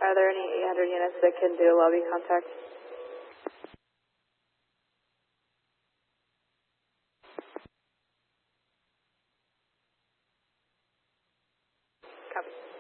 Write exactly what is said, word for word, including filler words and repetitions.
Are there any eight hundred units that can do lobby contact? Copy.